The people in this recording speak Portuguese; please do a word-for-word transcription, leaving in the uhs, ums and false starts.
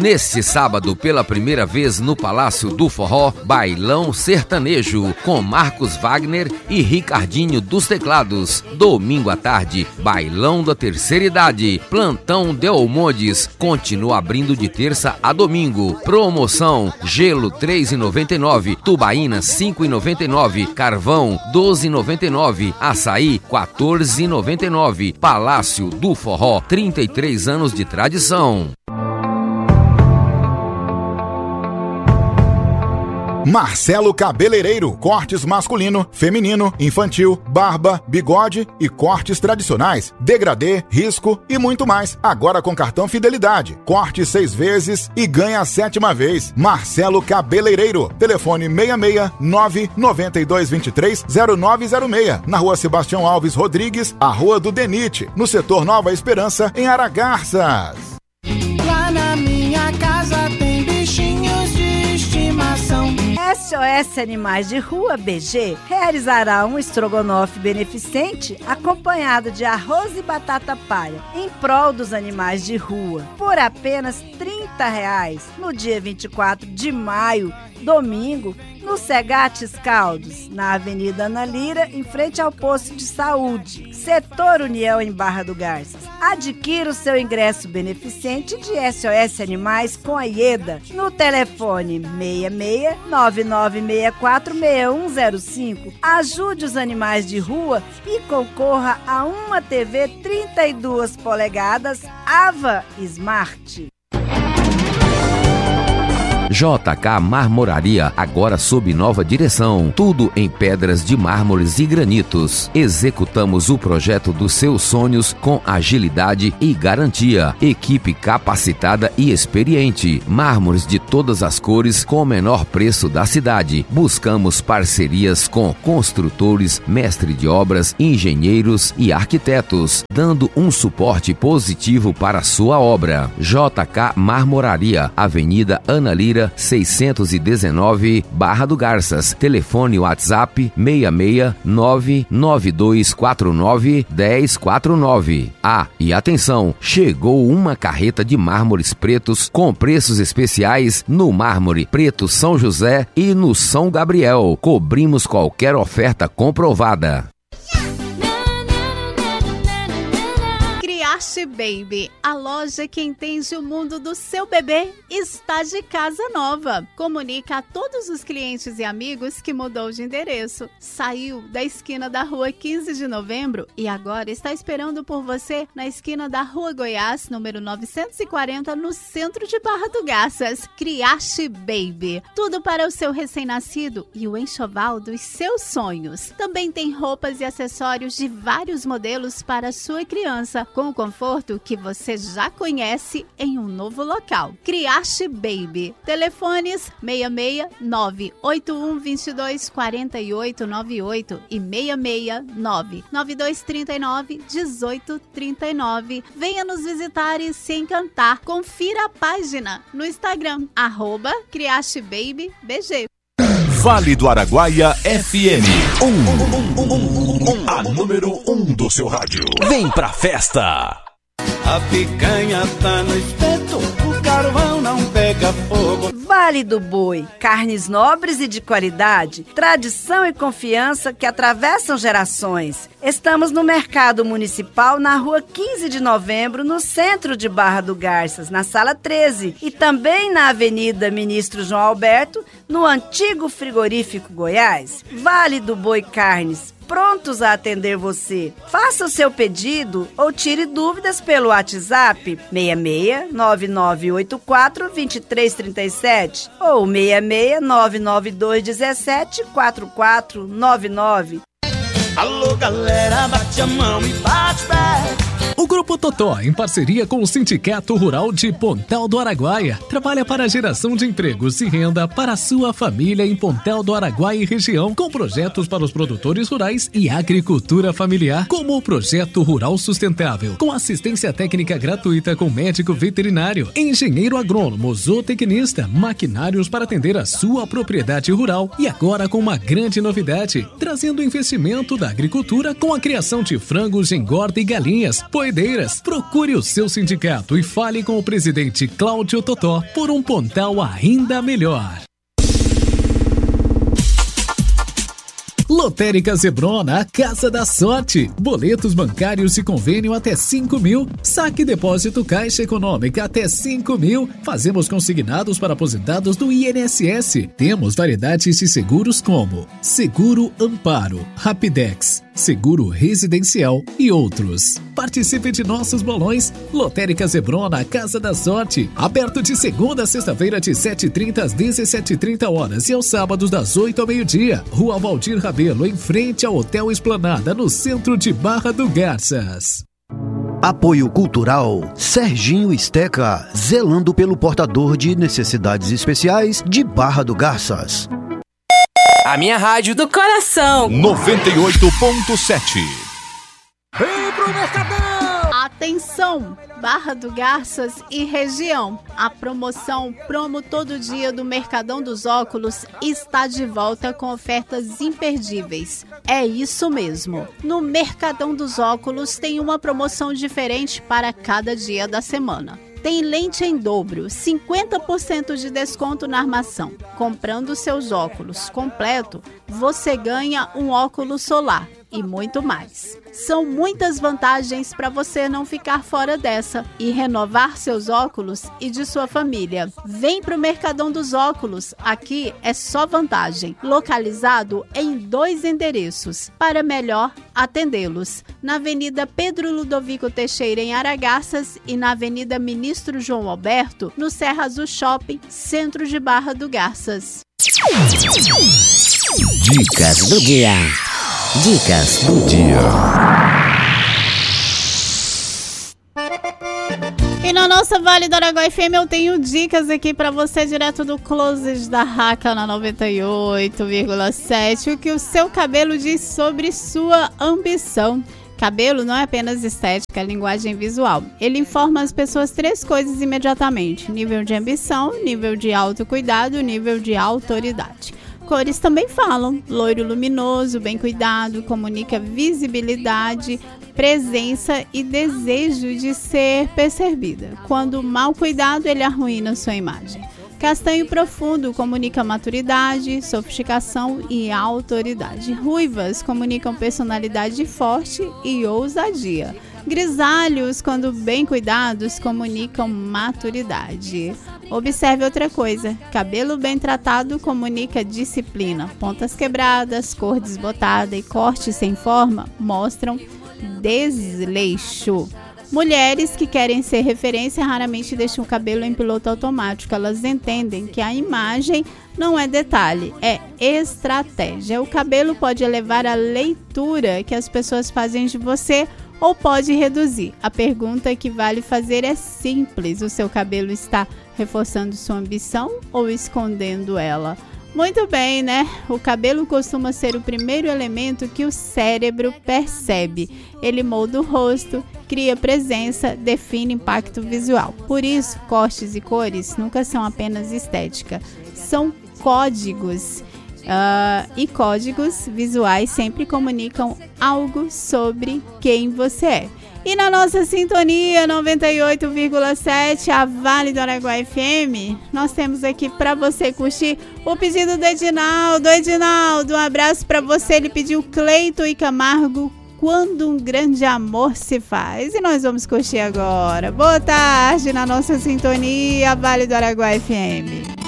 Neste sábado, pela primeira vez no Palácio do Forró, Bailão Sertanejo, com Marcos Wagner e Ricardinho dos Teclados. Domingo à tarde, Bailão da Terceira Idade, Plantão Delmondes, continua abrindo de terça a domingo. Promoção, gelo três reais e noventa e nove centavos, tubaína cinco reais e noventa e nove centavos, carvão doze reais e noventa e nove centavos, açaí quatorze reais e noventa e nove centavos. Palácio do Forró, trinta e três anos de tradição. Marcelo Cabeleireiro, cortes masculino, feminino, infantil, barba, bigode e cortes tradicionais, degradê, risco e muito mais. Agora com cartão Fidelidade. Corte seis vezes e ganha a sétima vez. Marcelo Cabeleireiro. Telefone seis seis nove nove dois dois três zero nove zero seis. Na rua Sebastião Alves Rodrigues, a rua do Denite. No setor Nova Esperança, em Aragarças. Lá na minha casa tem bichinhos de estimação. S O S Animais de Rua B G realizará um estrogonofe beneficente acompanhado de arroz e batata palha em prol dos animais de rua por apenas trinta reais no dia vinte e quatro de maio, domingo, no Segates Caldos, na Avenida Ana Lira, em frente ao Posto de Saúde, Setor União, em Barra do Garças. Adquira o seu ingresso beneficente de S O S Animais com a IEDA no telefone seis seis nove nove seis quatro seis um zero cinco. Ajude os animais de rua e concorra a uma T V trinta e duas polegadas Ava Smart. J K Marmoraria, agora sob nova direção. Tudo em pedras de mármores e granitos. Executamos o projeto dos seus sonhos com agilidade e garantia. Equipe capacitada e experiente. Mármores de todas as cores com o menor preço da cidade. Buscamos parcerias com construtores, mestre de obras, engenheiros e arquitetos, dando um suporte positivo para a sua obra. J K Marmoraria, Avenida Ana Lira, seiscentos e dezenove, Barra do Garças. Telefone WhatsApp seis seis nove nove dois quatro nove um zero quatro nove. Ah, e atenção, chegou uma carreta de mármores pretos com preços especiais no Mármore Preto São José e no São Gabriel. Cobrimos qualquer oferta comprovada. Criaste Baby, a loja que entende o mundo do seu bebê, está de casa nova. Comunica a todos os clientes e amigos que mudou de endereço. Saiu da esquina da rua quinze de novembro e agora está esperando por você na esquina da rua Goiás, número novecentos e quarenta, no centro de Barra do Garças. Criaste Baby, tudo para o seu recém-nascido e o enxoval dos seus sonhos. Também tem roupas e acessórios de vários modelos para a sua criança, com o conforto que você já conhece em um novo local. Criaste Baby. Telefones seis seis nove oito um dois dois quatro oito nove oito e seis seis nove nove dois três nove um oito três nove. Venha nos visitar e se encantar. Confira a página no Instagram, arroba Criaste Baby B G. Vale do Araguaia F M, um, um, um, um, um, a número um do seu rádio. Vem pra festa! A picanha tá no espeto, o carvão não pega fogo. Vale do Boi, carnes nobres e de qualidade, tradição e confiança que atravessam gerações. Estamos no Mercado Municipal, na rua quinze de novembro, no centro de Barra do Garças, na sala treze, e também na Avenida Ministro João Alberto, no antigo Frigorífico Goiás. Vale do Boi Carnes, prontos a atender você. Faça o seu pedido ou tire dúvidas pelo WhatsApp seis seis nove nove oito quatro dois três três sete ou seis seis nove nove dois um sete quatro quatro nove nove. Alô galera, bate a mão e bate pé. O Grupo Totó, em parceria com o Sindicato Rural de Pontal do Araguaia, trabalha para a geração de empregos e renda para a sua família em Pontal do Araguaia e região, com projetos para os produtores rurais e agricultura familiar, como o Projeto Rural Sustentável, com assistência técnica gratuita com médico veterinário, engenheiro agrônomo, zootecnista, maquinários para atender a sua propriedade rural e agora com uma grande novidade, trazendo investimento da agricultura com a criação de frangos de engorda e galinhas, pois saideiras. Procure o seu sindicato e fale com o presidente Cláudio Totó por um Pontal ainda melhor. Lotérica Zebrona, a Casa da Sorte. Boletos bancários de convênio até cinco mil. Saque depósito Caixa Econômica até cinco mil. Fazemos consignados para aposentados do I N S S. Temos variedades de seguros como Seguro Amparo, Rapidex, Seguro Residencial e outros. Participe de nossos bolões. Lotérica Zebrona, a Casa da Sorte. Aberto de segunda a sexta-feira de sete e trinta às dezessete e trinta horas e aos sábados das oito ao meio-dia. Rua Valdir Rabelo, em frente ao Hotel Esplanada, no centro de Barra do Garças. Apoio Cultural Serginho Esteca, zelando pelo portador de necessidades especiais de Barra do Garças. A minha rádio do coração. noventa e oito ponto sete. Vem pro Mercadão! Atenção, Barra do Garças e região. A promoção Promo Todo Dia do Mercadão dos Óculos está de volta com ofertas imperdíveis. É isso mesmo. No Mercadão dos Óculos tem uma promoção diferente para cada dia da semana. Tem lente em dobro, cinquenta por cento de desconto na armação. Comprando seus óculos completo, você ganha um óculos solar e muito mais. São muitas vantagens para você não ficar fora dessa e renovar seus óculos e de sua família. Vem pro Mercadão dos Óculos, aqui é só vantagem. Localizado em dois endereços, para melhor atendê-los. Na Avenida Pedro Ludovico Teixeira, em Aragarças, e na Avenida Ministro João Alberto, no Serra Azul Shopping, centro de Barra do Garças. Dicas do dia. Dicas do dia. E na nossa Vale do Araguaia F M eu tenho dicas aqui pra você direto do Closes da Raca na noventa e oito vírgula sete. O que o seu cabelo diz sobre sua ambição. Cabelo não é apenas estética, é linguagem visual. Ele informa as pessoas três coisas imediatamente: nível de ambição, nível de autocuidado, nível de autoridade. Cores também falam. Loiro luminoso, bem cuidado, comunica visibilidade, presença e desejo de ser percebida. Quando mal cuidado, ele arruína sua imagem. Castanho profundo comunica maturidade, sofisticação e autoridade. Ruivas comunicam personalidade forte e ousadia. Grisalhos, quando bem cuidados, comunicam maturidade. Observe outra coisa: cabelo bem tratado comunica disciplina. Pontas quebradas, cor desbotada e corte sem forma mostram desleixo. Mulheres que querem ser referência raramente deixam o cabelo em piloto automático. Elas entendem que a imagem não é detalhe, é estratégia. O cabelo pode elevar a leitura que as pessoas fazem de você ou pode reduzir. A pergunta que vale fazer é simples: o seu cabelo está reforçando sua ambição ou escondendo ela? Muito bem, né? O cabelo costuma ser o primeiro elemento que o cérebro percebe. Ele molda o rosto, cria presença, define impacto visual. Por isso, cortes e cores nunca são apenas estética, são códigos. Uh, e códigos visuais sempre comunicam algo sobre quem você é. E na nossa sintonia noventa e oito vírgula sete, a Vale do Araguaia F M, nós temos aqui para você curtir o pedido do Edinaldo. Edinaldo, um abraço para você. Ele pediu Cleiton e Camargo, Quando um Grande Amor se Faz. E nós vamos curtir agora. Boa tarde na nossa sintonia, Vale do Araguaia F M.